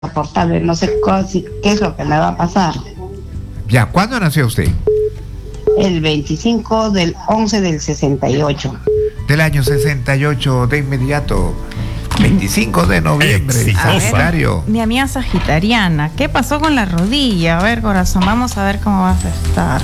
insoportable, no sé qué es lo que me va a pasar. Ya, ¿cuándo nació usted? El 25 del 11 del 68. Del año 68, de inmediato. 25 de noviembre, Sagitario. Mi amiga sagitariana, ¿qué pasó con la rodilla? A ver, corazón, vamos a ver cómo vas a estar.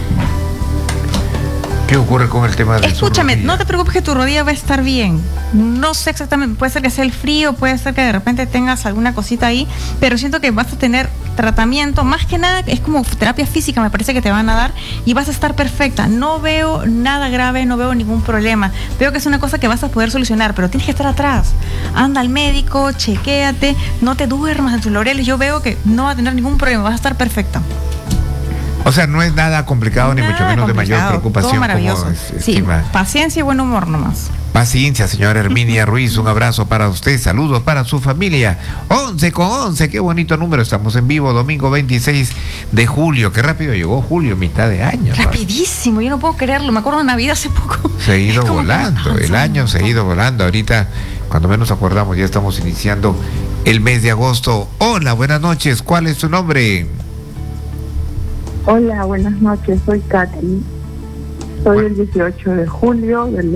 ¿Qué ocurre con el tema de Escúchame, su rodilla? no te preocupes que tu rodilla va a estar bien. No sé exactamente, puede ser que sea el frío, puede ser que de repente tengas alguna cosita ahí, pero siento que vas a tener tratamiento, más que nada es como terapia física, me parece que te van a dar y vas a estar perfecta. No veo nada grave, no veo ningún problema. Veo que es una cosa que vas a poder solucionar, pero tienes que estar atrás. Anda al médico, chequéate, no te duermas en tus laureles. Yo veo que no va a tener ningún problema, vas a estar perfecta. O sea, no es nada complicado, ni mucho menos de mayor preocupación. Todo maravilloso. Como sí, estima. Paciencia y buen humor nomás. Paciencia, señora Herminia Ruiz, un abrazo para usted, saludos para su familia. 11:11, qué bonito número, estamos en vivo, domingo 26 de julio, qué rápido llegó julio, mitad de año. Rapidísimo, yo no puedo creerlo, me acuerdo de Navidad hace poco. Se ha ido volando, el año se ha ido volando, ahorita, cuando menos acordamos, ya estamos iniciando el mes de agosto. Hola, buenas noches, ¿cuál es su nombre? Hola, buenas noches, soy Katy. Soy el 18 de julio del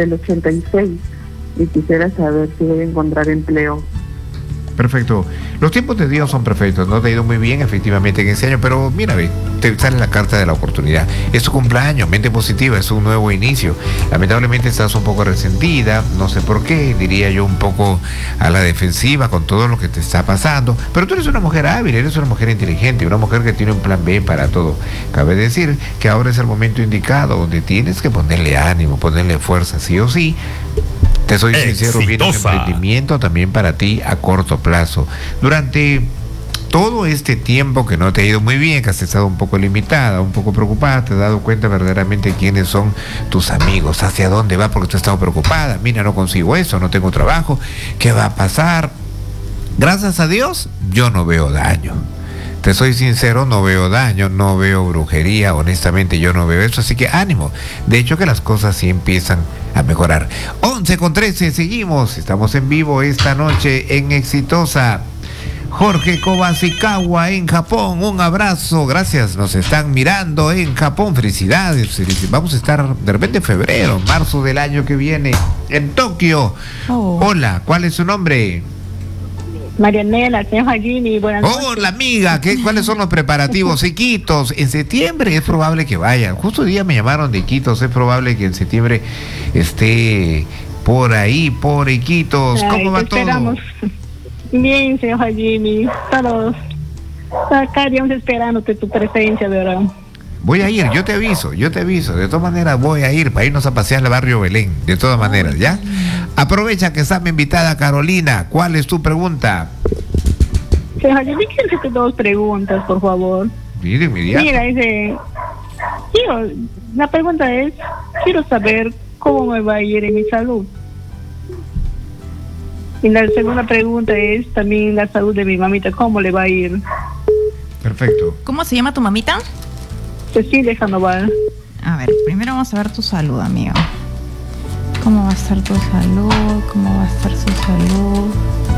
86 y quisiera saber si voy a encontrar empleo. Perfecto. Los tiempos de Dios son perfectos. No te ha ido muy bien, efectivamente, en ese año, pero mira, ve, te sale la carta de la oportunidad. Es tu cumpleaños, mente positiva, es un nuevo inicio. Lamentablemente estás un poco resentida, no sé por qué, diría yo un poco a la defensiva con todo lo que te está pasando. Pero tú eres una mujer hábil, eres una mujer inteligente, una mujer que tiene un plan B para todo. Cabe decir que ahora es el momento indicado donde tienes que ponerle ánimo, ponerle fuerza, sí o sí. Te soy sincero, viene un emprendimiento también para ti a corto plazo. Durante todo este tiempo que no te ha ido muy bien, que has estado un poco limitada, un poco preocupada, te has dado cuenta verdaderamente quiénes son tus amigos, hacia dónde va, porque tú has estado preocupada. Mira, no consigo eso, no tengo trabajo, ¿qué va a pasar? Gracias a Dios, yo no veo daño. Te soy sincero, no veo daño, no veo brujería, honestamente yo no veo eso, así que ánimo. De hecho que las cosas sí empiezan a mejorar. 11:13, seguimos, estamos en vivo esta noche en Exitosa. Jorge Kobashikawa en Japón, un abrazo, gracias, nos están mirando en Japón, felicidades, vamos a estar de repente en febrero, marzo del año que viene en Tokio. Hola, ¿cuál es su nombre? Marianela, señor Jimmy, buenas noches. Hola amiga, ¿cuáles son los preparativos? Iquitos, en septiembre es probable que vayan. Justo hoy día me llamaron de Iquitos, es probable que en septiembre esté por ahí, por Iquitos. ¿Cómo va todo? Esperamos. Bien, señor Jimmy, todos acá estamos esperándote tu presencia, ¿verdad? Voy a ir, yo te aviso, de todas maneras voy a ir para irnos a pasear al barrio Belén, de todas maneras, ¿ya? Aprovecha que está mi invitada Carolina, ¿cuál es tu pregunta? Señor Jimmy, quiero hacerte dos preguntas, por favor. Sí, de inmediato. Mira, la pregunta es, quiero saber cómo me va a ir en mi salud. Y la segunda pregunta es también la salud de mi mamita, ¿cómo le va a ir? Perfecto. ¿Cómo se llama tu mamita? Cecilia Sandoval. A ver, primero vamos a ver tu salud, amiga. ¿Cómo va a estar tu salud? ¿Cómo va a estar su salud?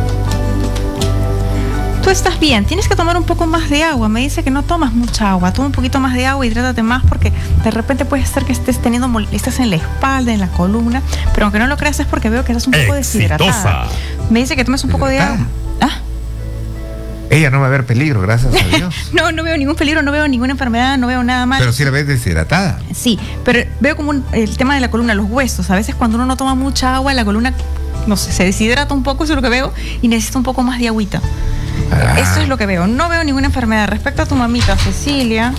Tú estás bien, tienes que tomar un poco más de agua. Me dice que no tomas mucha agua. Toma un poquito más de agua, hidrátate más, porque de repente puede ser que estés teniendo molestias en la espalda, en la columna, pero aunque no lo creas es porque veo que estás un poco deshidratada. Me dice que tomes un poco de agua. ¿Ah? Ella no va a ver peligro, gracias a Dios. No veo ningún peligro, no veo ninguna enfermedad, no veo nada mal. Pero sí la ves deshidratada. Sí, pero veo como el tema de la columna, los huesos. A veces cuando uno no toma mucha agua, la columna, no sé, se deshidrata un poco, eso es lo que veo, y necesita un poco más de agüita. Eso es lo que veo. No veo ninguna enfermedad. Respecto a tu mamita, Cecilia.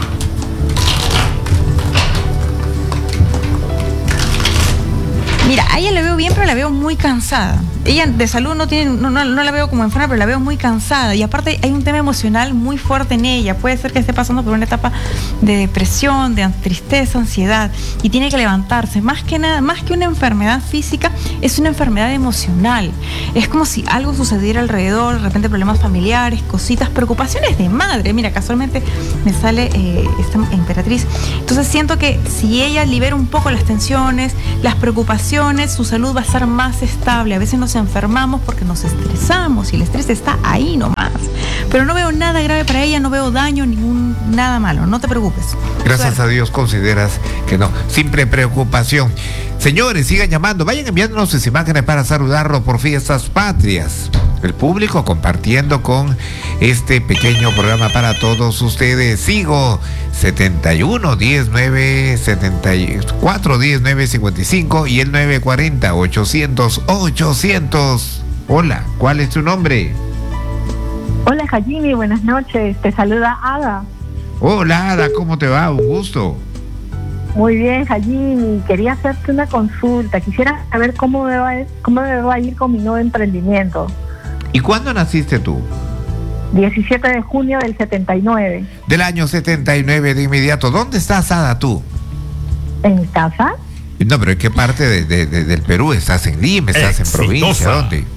Mira, a ella la veo bien, pero la veo muy cansada. Ella de salud no la veo como enferma, pero la veo muy cansada. Y aparte hay un tema emocional muy fuerte en ella. Puede ser que esté pasando por una etapa de depresión, de tristeza, ansiedad. Y tiene que levantarse. Más que nada, más que una enfermedad física, es una enfermedad emocional. Es como si algo sucediera alrededor, de repente problemas familiares, cositas, preocupaciones de madre. Mira, casualmente me sale esta emperatriz. Entonces siento que si ella libera un poco las tensiones, las preocupaciones, su salud va a estar más estable. A veces no nos enfermamos porque nos estresamos y el estrés está ahí nomás. Pero no veo nada grave para ella, no veo daño, nada malo, no te preocupes. Gracias a Dios consideras que no. Simple preocupación. Señores, sigan llamando, vayan enviándonos sus imágenes para saludarlo por Fiestas Patrias. El público compartiendo con este pequeño programa para todos ustedes. Sigo 71 19 74 19 55 y el 940 800 800. Hola, ¿cuál es tu nombre? Hola Hajimi, buenas noches, te saluda Ada. Hola Ada, ¿cómo te va? Un gusto. Muy bien Hajimi, quería hacerte una consulta, quisiera saber cómo me va a ir con mi nuevo emprendimiento. ¿Y cuándo naciste tú? 17 de junio del 79. Del año 79 de inmediato. ¿Dónde estás, Ada, tú? ¿En mi casa? No, pero ¿en qué parte del Perú? ¿Estás en Lima? ¿Estás en provincia? ¿Dónde?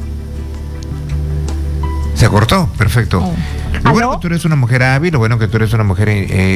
¿Se cortó? Perfecto. Lo bueno que tú eres una mujer hábil, lo bueno que tú eres una mujer...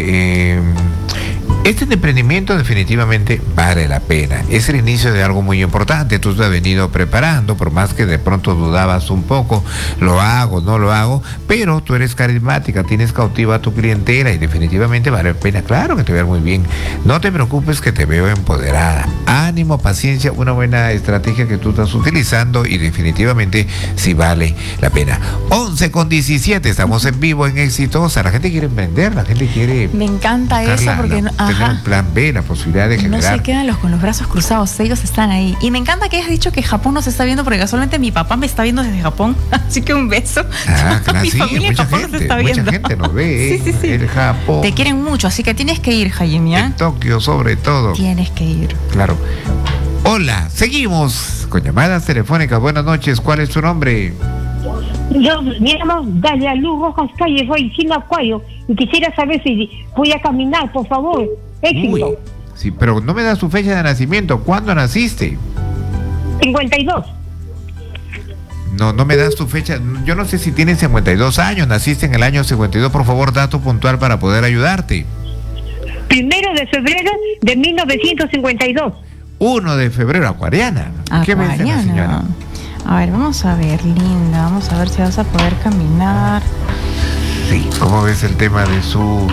Este emprendimiento definitivamente vale la pena. Es el inicio de algo muy importante. Tú te has venido preparando, por más que de pronto dudabas un poco, lo hago, no lo hago, pero tú eres carismática, tienes cautiva a tu clientela y definitivamente vale la pena. Claro que te veo muy bien. No te preocupes que te veo empoderada. Ánimo, paciencia, una buena estrategia que tú estás utilizando y definitivamente sí vale la pena. 11:17, estamos en vivo en Exitosa. La gente quiere emprender, la gente quiere... Me encanta eso porque... tener un plan B, la posibilidad de generar. No se quedan con los brazos cruzados, ellos están ahí. Y me encanta que hayas dicho que Japón nos está viendo, porque casualmente mi papá me está viendo desde Japón, así que un beso. Claro, mi familia en Japón nos está viendo. Mucha gente nos ve, sí. el Japón. Te quieren mucho, así que tienes que ir, Hajimi, ¿eh? En Tokio, sobre todo. Tienes que ir. Claro. Hola, seguimos con llamadas telefónicas. Buenas noches, ¿cuál es tu nombre? Yo me llamo Dalia Luz Rojas Calle, soy Chinacuayo, y quisiera saber si voy a caminar, por favor. Éxito. Uy, sí, pero no me das tu fecha de nacimiento. ¿Cuándo naciste? 52. No me das tu fecha. Yo no sé si tienes 52 años. Naciste en el año 52. Por favor, dato puntual para poder ayudarte. 1 de febrero de 1952. 1 de febrero, acuariana. ¿Qué me dice la señora? A ver, vamos a ver, linda. Vamos a ver si vas a poder caminar. Sí, ¿cómo ves el tema de su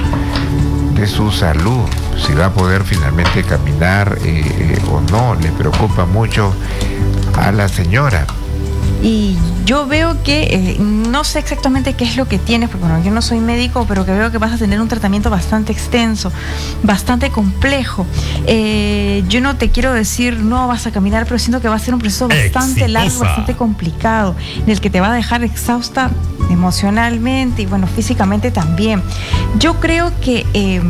salud? Si va a poder finalmente caminar o no. Le preocupa mucho a la señora. Y yo veo que, no sé exactamente qué es lo que tienes, porque bueno, yo no soy médico, pero que veo que vas a tener un tratamiento bastante extenso, bastante complejo. Yo no te quiero decir no vas a caminar, pero siento que va a ser un proceso bastante largo, bastante complicado, en el que te va a dejar exhausta emocionalmente y bueno, físicamente también. Yo creo que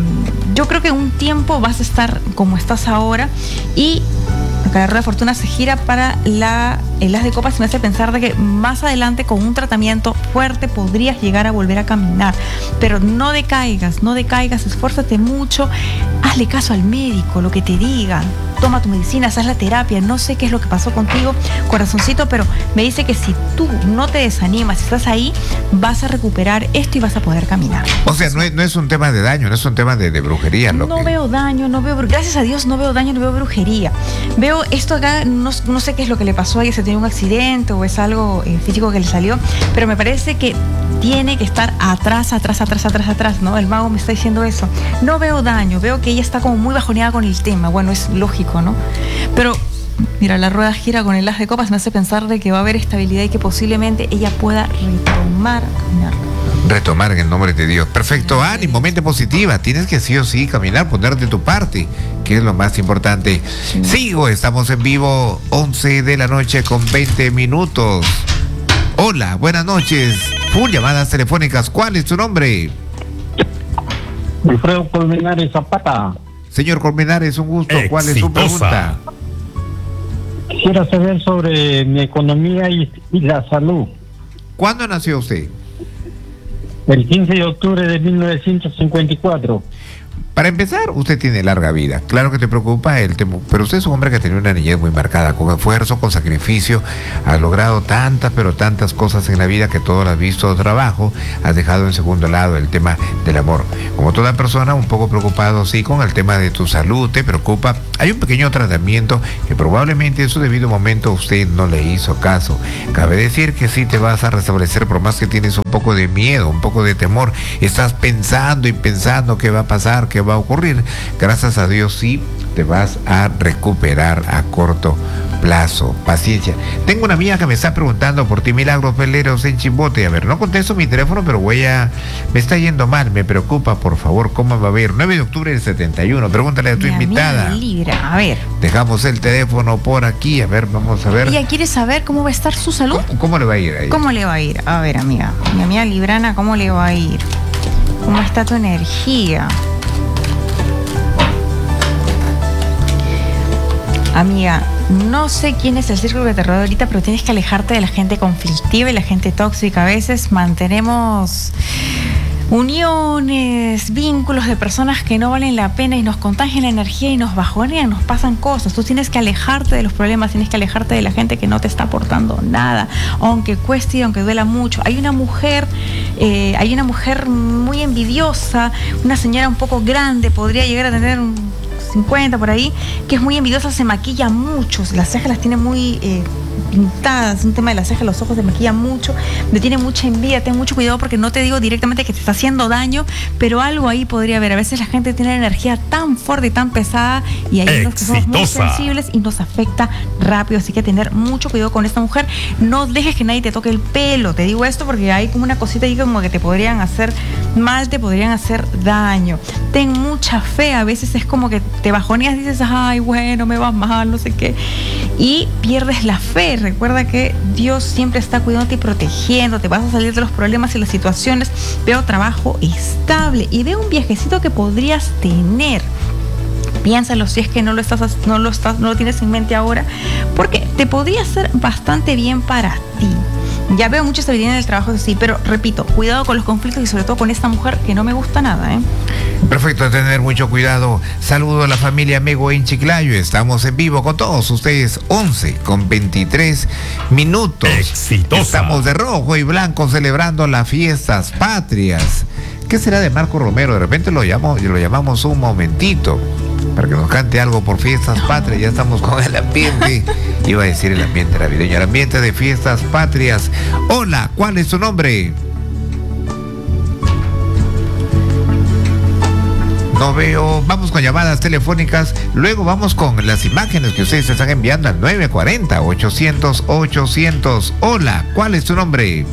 un tiempo vas a estar como estás ahora y la rueda de fortuna se gira para el as de copas y me hace pensar de que más adelante con un tratamiento fuerte podrías llegar a volver a caminar, pero no decaigas, esfuérzate mucho, hazle caso al médico, lo que te digan, toma tu medicina, haz la terapia, no sé qué es lo que pasó contigo, corazoncito, pero me dice que si tú no te desanimas, si estás ahí, vas a recuperar esto y vas a poder caminar. O sea, no es un tema de daño, no es un tema de brujería. Veo daño, gracias a Dios no veo daño, no veo brujería. Veo esto acá, no sé qué es lo que le pasó a ella, se tenía un accidente o es algo físico que le salió, pero me parece que tiene que estar atrás, ¿no? El mago me está diciendo eso. No veo daño, veo que ella está como muy bajoneada con el tema, bueno, es lógico, ¿no? Pero mira, la rueda gira con el as de copas, me hace pensar de que va a haber estabilidad y que posiblemente ella pueda retomar en el nombre de Dios. Perfecto, ánimo, mente positiva. Tienes que sí o sí caminar, ponerte tu parte, que es lo más importante. Sigo, estamos en vivo, 11 de la noche con 20 minutos. Hola, buenas noches. Full llamadas telefónicas. ¿Cuál es tu nombre? Alfredo Colmenares Zapata. Señor Colmenares, un gusto. ¿Cuál es su pregunta? Quisiera saber sobre mi economía y la salud. ¿Cuándo nació usted? El 15 de octubre de 1954. Para empezar, usted tiene larga vida. Claro que te preocupa el tema, pero usted es un hombre que ha tenido una niñez muy marcada, con esfuerzo, con sacrificio, has logrado tantas, pero tantas cosas en la vida que todo lo has visto trabajo, has dejado en segundo lado el tema del amor. Como toda persona, un poco preocupado, sí, con el tema de tu salud, te preocupa. Hay un pequeño tratamiento que probablemente en su debido momento usted no le hizo caso. Cabe decir que sí te vas a restablecer, por más que tienes un poco de miedo, un poco de temor, estás pensando y pensando qué va a pasar, qué va a ocurrir. Gracias a Dios sí te vas a recuperar a corto plazo. Paciencia. Tengo una amiga que me está preguntando por ti, Milagros Peleros en Chimbote. A ver, no contesto mi teléfono, pero me está yendo mal, me preocupa, por favor, ¿cómo va a ver? 9 de octubre del 71, pregúntale a tu invitada. Libra, a ver. Dejamos el teléfono por aquí, a ver, vamos a ver. ¿Ella quiere saber cómo va a estar su salud? ¿Cómo le va a ir a ella? ¿Cómo le va a ir? A ver, amiga, mi amiga Librana, ¿cómo le va a ir? ¿Cómo está tu energía? Amiga, no sé quién es el círculo que te rodea ahorita, pero tienes que alejarte de la gente conflictiva y la gente tóxica. A veces mantenemos uniones, vínculos de personas que no valen la pena y nos contagian la energía y nos bajonean, nos pasan cosas. Tú tienes que alejarte de los problemas, tienes que alejarte de la gente que no te está aportando nada, aunque cueste y aunque duela mucho. Hay una mujer muy envidiosa, una señora un poco grande, podría llegar a tener 50 por ahí, que es muy envidiosa, se maquilla mucho, las cejas las tiene muy pintadas, un tema de las cejas, los ojos se maquillan mucho, me tiene mucha envidia, ten mucho cuidado porque no te digo directamente que te está haciendo daño, pero algo ahí podría haber. A veces la gente tiene una energía tan fuerte y tan pesada y hay unos que somos muy sensibles y nos afecta rápido, así que tener mucho cuidado con esta mujer. No dejes que nadie te toque el pelo, te digo esto porque hay como una cosita ahí como que te podrían hacer mal, te podrían hacer daño. Ten mucha fe, a veces es como que te bajoneas, dices, ay, bueno, me va mal, no sé qué, y pierdes la fe. Recuerda que Dios siempre está cuidándote y protegiéndote, vas a salir de los problemas y las situaciones. Veo trabajo estable y veo un viajecito que podrías tener. Piénsalo si es que no lo tienes en mente ahora, porque te podría ser bastante bien para ti. Ya veo mucha estabilidad en el trabajo, sí, pero repito, cuidado con los conflictos y sobre todo con esta mujer que no me gusta nada, ¿eh? Perfecto, tener mucho cuidado. Saludo a la familia Mego en Chiclayo. Estamos en vivo con todos ustedes, 11:23 minutos. Exitosa. Estamos de rojo y blanco celebrando las fiestas patrias. ¿Qué será de Marco Romero? De repente lo llamamos un momentito para que nos cante algo por fiestas patrias. Ya estamos con el ambiente. Iba a decir el ambiente navideño, el ambiente de fiestas patrias. Hola, ¿cuál es su nombre? No veo. Vamos con llamadas telefónicas. Luego vamos con las imágenes que ustedes están enviando al 940-800-800. Hola, ¿cuál es tu nombre?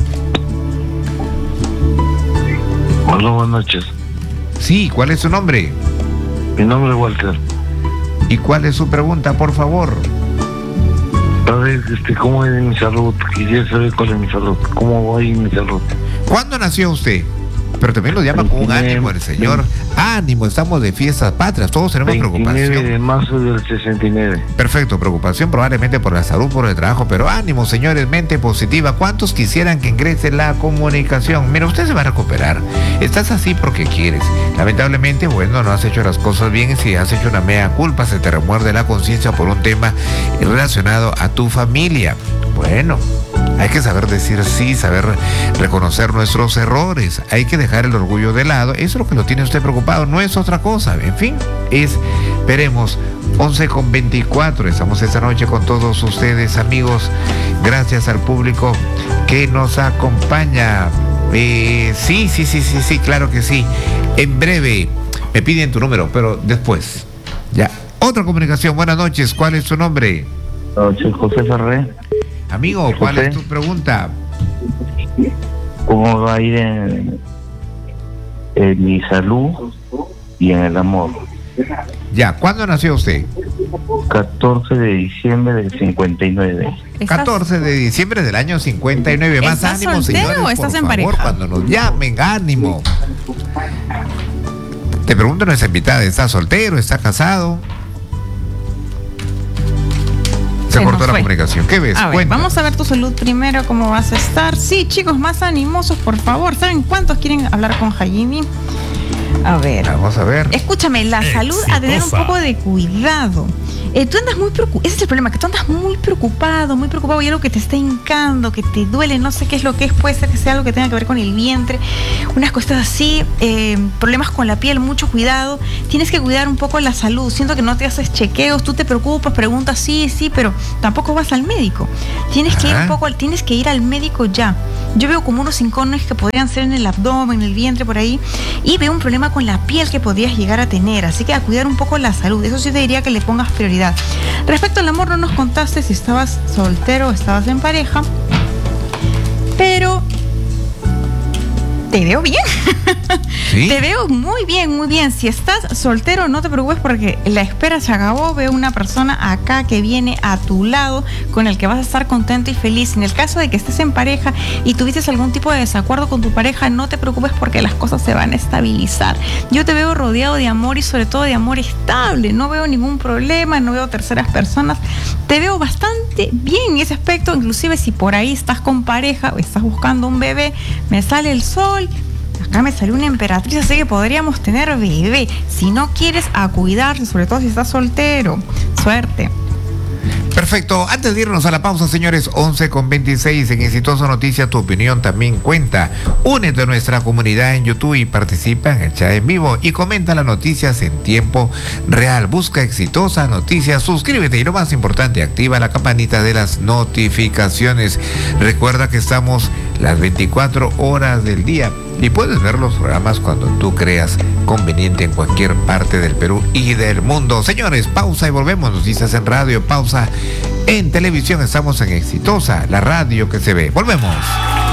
Hola, buenas noches. Sí, ¿cuál es su nombre? Mi nombre es Walter. ¿Y cuál es su pregunta, por favor? A ver, ¿cómo es mi salud? Quisiera saber cuál es mi salud. ¿Cómo va a ir mi salud? ¿Cuándo nació usted? Pero también lo llama con un ánimo el señor. Ánimo, estamos de fiestas patrias, todos tenemos 29 preocupación. de marzo del 69. Perfecto, preocupación probablemente por la salud, por el trabajo, pero ánimo, señores, mente positiva. ¿Cuántos quisieran que ingrese la comunicación? Mira, usted se va a recuperar. Estás así porque quieres. Lamentablemente, bueno, no has hecho las cosas bien y si has hecho una mea culpa, se te remuerde la conciencia por un tema relacionado a tu familia. Bueno, hay que saber decir sí, saber reconocer nuestros errores. Hay que dejar el orgullo de lado. Eso es lo que lo tiene usted preocupado, no es otra cosa. En fin, veremos. 11:24. Estamos esta noche con todos ustedes, amigos. Gracias al público que nos acompaña. Sí, claro que sí. En breve me piden tu número, pero después. Ya. Otra comunicación. Buenas noches. ¿Cuál es su nombre? Soy José Ferré. Amigo, ¿cuál es tu pregunta? ¿Cómo va a ir en mi salud y en el amor? Ya, ¿cuándo nació usted? 14 de diciembre del 59. 14 de diciembre del año 59. Más ánimo, soltero señores, o estás por en favor, pareja? cuando nos llamen, ánimo. Te pregunto a nuestra invitada, ¿está soltero, está casado? Se cortó la comunicación. ¿Qué ves? A ver, vamos a ver tu salud primero, cómo vas a estar. Sí, chicos, más animosos, por favor. ¿Saben cuántos quieren hablar con Hajimi? A ver. Vamos a ver. Escúchame, la salud a tener un poco de cuidado. Tú andas muy preocupado, ese es el problema, que tú andas muy preocupado y algo que te está hincando, que te duele, no sé qué es lo que es, puede ser que sea algo que tenga que ver con el vientre, unas cosas así, problemas con la piel, mucho cuidado. Tienes que cuidar un poco la salud, siento que no te haces chequeos, tú te preocupas, preguntas sí, pero tampoco vas al médico. Tienes que ir al médico ya. Yo veo como unos hincones que podrían ser en el abdomen, en el vientre, por ahí, y veo un problema con la piel que podrías llegar a tener, así que a cuidar un poco la salud, eso sí te diría que le pongas prioridad. Respecto al amor, no nos contaste si estabas soltero o estabas en pareja, pero te veo bien. ¿Sí? Te veo muy bien, muy bien. Si estás soltero, no te preocupes porque la espera se acabó. Veo una persona acá que viene a tu lado, con el que vas a estar contento y feliz. En el caso de que estés en pareja y tuviste algún tipo de desacuerdo con tu pareja, no te preocupes porque las cosas se van a estabilizar. Yo te veo rodeado de amor y sobre todo de amor estable. No veo ningún problema, no veo terceras personas. Te veo bastante bien en ese aspecto. Inclusive si por ahí estás con pareja o estás buscando un bebé, me sale el sol. Acá me salió una emperatriz, así que podríamos tener bebé. Si no quieres, a cuidarse, sobre todo si estás soltero. Suerte. Perfecto. Antes de irnos a la pausa, señores, 11:26 en Exitosa Noticia, tu opinión también cuenta. Únete a nuestra comunidad en YouTube y participa en el chat en vivo y comenta las noticias en tiempo real. Busca Exitosa Noticias, suscríbete y lo más importante, activa la campanita de las notificaciones. Recuerda que estamos las 24 horas del día y puedes ver los programas cuando tú creas conveniente en cualquier parte del Perú y del mundo. Señores, pausa y volvemos. Noticias en radio, pausa en televisión. Estamos en Exitosa, la radio que se ve. Volvemos.